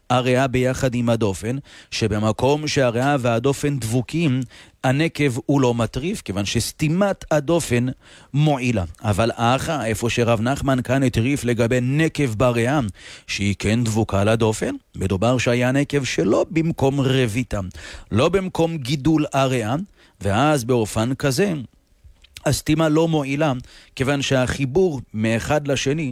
הריאה ביחד עם הדופן, שבמקום שהריאה והדופן דבוקים, הנקב הוא לא מטריף, כיוון שסתימת הדופן מועילה. אבל איפה שרב נחמן כאן הטריף לגבי נקב בריאה, שהיא כן דבוקה לדופן, מדובר שהיה נקב שלא במקום רביתה, לא במקום גידול הריאה, ואז באופן כזה, הסתימה לא מועילה, כיוון שהחיבור מאחד לשני